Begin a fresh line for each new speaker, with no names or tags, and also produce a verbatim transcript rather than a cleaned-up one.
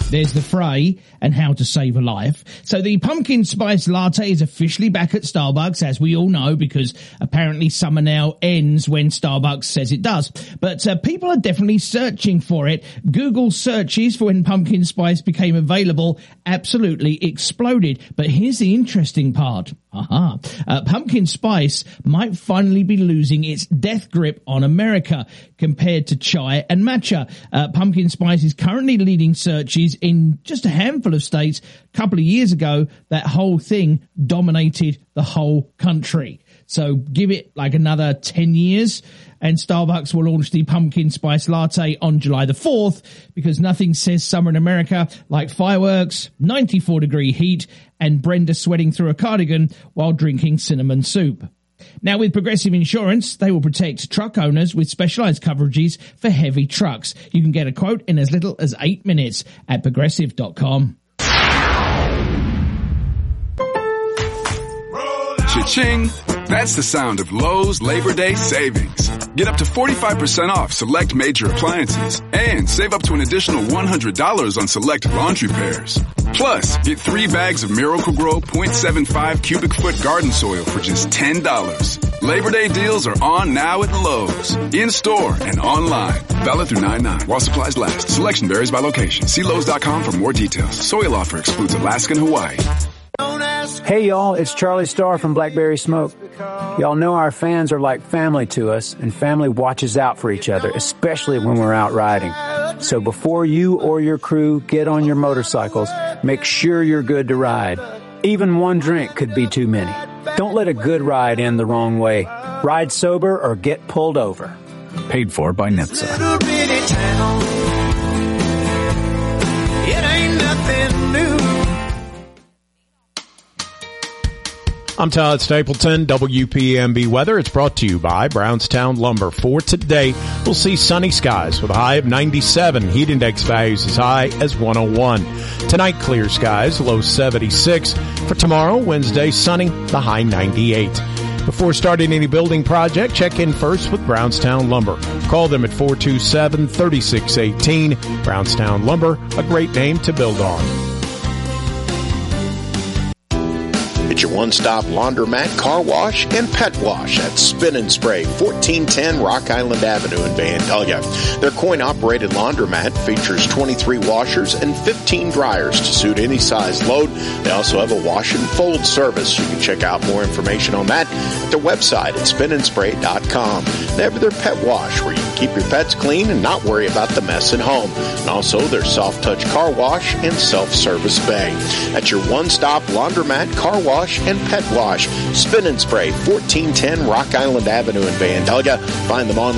There's the fray and how to save a life. So the pumpkin spice latte is officially back at Starbucks, as we all know, because apparently summer now ends when Starbucks says it does. But uh, people are definitely searching for it. Google searches for when pumpkin spice became available absolutely exploded. But here's the interesting part. Aha. Uh, pumpkin spice might finally be losing its death grip on America compared to chai and matcha. Uh, pumpkin spice is currently leading searches in just a handful of states. A couple of years ago, that whole thing dominated the whole country. So give it like another ten years and Starbucks will launch the pumpkin spice latte on July the fourth, because nothing says summer in America like fireworks, ninety-four degree heat, and Brenda sweating through a cardigan while drinking cinnamon soup. Now, with Progressive Insurance, they will protect truck owners with specialized coverages for heavy trucks. You can get a quote in as little as eight minutes at progressive dot com.
Cha-ching! That's the sound of Lowe's Labor Day savings. Get up to forty-five percent off select major appliances and save up to an additional one hundred dollars on select laundry pairs. Plus, get three bags of Miracle-Gro point seven five cubic foot garden soil for just ten dollars. Labor Day deals are on now at Lowe's. In-store and online. Valid through nine nine while supplies last. Selection varies by location. See Lowe's dot com for more details. Soil offer excludes Alaska and Hawaii.
Hey y'all, it's Charlie Starr from Blackberry Smoke. Y'all know our fans are like family to us, and family watches out for each other, especially when we're out riding. So before you or your crew get on your motorcycles, make sure you're good to ride. Even one drink could be too many. Don't let a good ride end the wrong way. Ride sober or get pulled over.
Paid for by N H T S A.
It ain't nothing new.
I'm Todd Stapleton, W P M B weather. It's brought to you by Brownstown Lumber. For today, we'll see sunny skies with a high of ninety-seven. Heat index values as high as one oh one. Tonight, clear skies, low seventy-six. For tomorrow, Wednesday, sunny, the high ninety-eight. Before starting any building project, check in first with Brownstown Lumber. Call them at four two seven, three six one eight. Brownstown Lumber, a great name to build on.
It's your one-stop laundromat, car wash, and pet wash at Spin and Spray, fourteen ten Rock Island Avenue in Vandalia. Their coin-operated laundromat features twenty-three washers and fifteen dryers to suit any size load. They also have a wash and fold service. You can check out more information on that at their website at spin and spray dot com. They have their pet wash, where you can keep your pets clean and not worry about the mess at home. And also their soft-touch car wash and self-service bay. That's your one-stop laundromat, car wash, and pet wash. Spin and Spray, fourteen ten Rock Island Avenue in Vandalia. Find them online